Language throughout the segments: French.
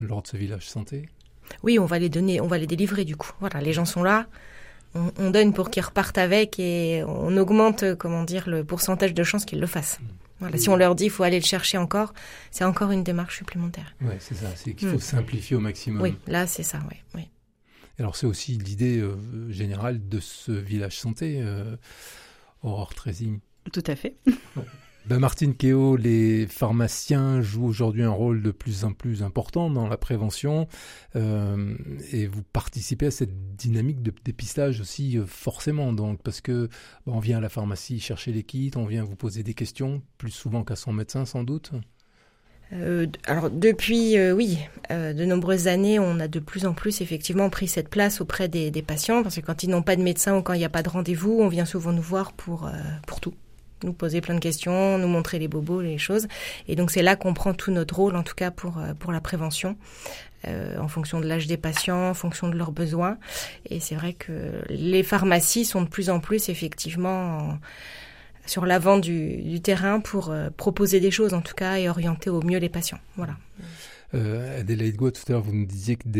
lors de ce village santé? Oui, on va les délivrer du coup. Voilà, les gens sont là, on donne pour qu'ils repartent avec et on augmente, le pourcentage de chances qu'ils le fassent. Voilà, si on leur dit qu'il faut aller le chercher encore, c'est encore une démarche supplémentaire. Oui, c'est ça, c'est qu'il faut simplifier au maximum. Oui, là c'est ça, oui. Alors c'est aussi l'idée générale de ce village santé, Aurore Trésigne. Tout à fait. Martine Quéot, les pharmaciens jouent aujourd'hui un rôle de plus en plus important dans la prévention et vous participez à cette dynamique de dépistage aussi forcément, donc, parce que on vient à la pharmacie chercher les kits, on vient vous poser des questions, plus souvent qu'à son médecin sans doute. Alors depuis, de nombreuses années, on a de plus en plus effectivement pris cette place auprès des patients, parce que quand ils n'ont pas de médecin ou quand il n'y a pas de rendez-vous, on vient souvent nous voir pour tout. Nous poser plein de questions, nous montrer les bobos, les choses. Et donc c'est là qu'on prend tout notre rôle, en tout cas pour la prévention, en fonction de l'âge des patients, en fonction de leurs besoins. Et c'est vrai que les pharmacies sont de plus en plus effectivement sur l'avant du terrain pour proposer des choses, en tout cas, et orienter au mieux les patients. Voilà. Adélaïde Gouat, tout à l'heure, vous nous disiez que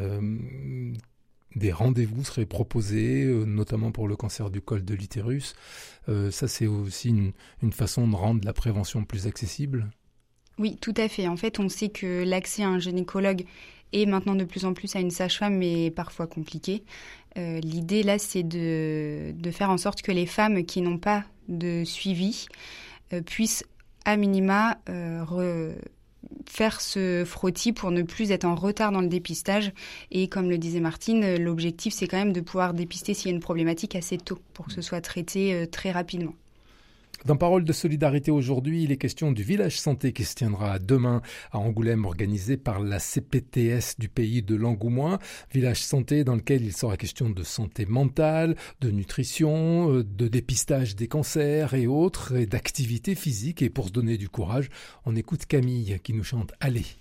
des rendez-vous seraient proposés, notamment pour le cancer du col de l'utérus. Ça, c'est aussi une façon de rendre la prévention plus accessible. Oui, tout à fait. En fait, on sait que l'accès à un gynécologue et maintenant de plus en plus à une sage-femme est parfois compliqué. L'idée, là, c'est de faire en sorte que les femmes qui n'ont pas de suivi puissent, à minima, faire ce frottis pour ne plus être en retard dans le dépistage. Et comme le disait Martine, l'objectif, c'est quand même de pouvoir dépister s'il y a une problématique assez tôt pour que ce soit traité très rapidement. Dans Parole de solidarité aujourd'hui, il est question du village santé qui se tiendra demain à Angoulême, organisé par la CPTS du pays de l'Angoumois. Village santé dans lequel il sera question de santé mentale, de nutrition, de dépistage des cancers et autres, et d'activité physique. Et pour se donner du courage, on écoute Camille qui nous chante « Allez ».